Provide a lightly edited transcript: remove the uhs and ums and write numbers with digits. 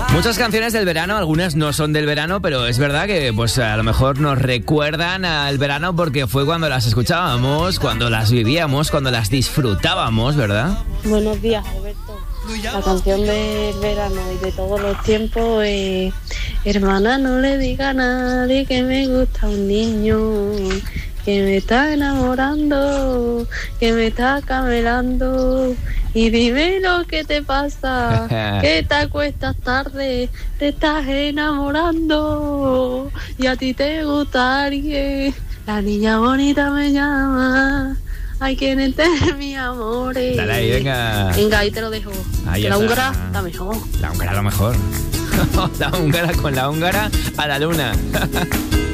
Muchas canciones del verano, algunas no son del verano, pero es verdad que pues a lo mejor nos recuerdan al verano porque fue cuando las escuchábamos, cuando las vivíamos, cuando las disfrutábamos, ¿verdad? Buenos días, Alberto. La canción del verano y de todos los tiempos es: hermana, no le diga a nadie que me gusta un niño, que me está enamorando, que me está camelando. Y dime lo que te pasa, que te acuestas tarde, te estás enamorando y a ti te gusta alguien. La niña bonita me llama, ay, ¿quién es mi amor? Dale ahí, venga. Venga, ahí te lo dejo. Ahí La está. húngara, la mejor. La húngara, lo mejor. La húngara con la húngara a la luna.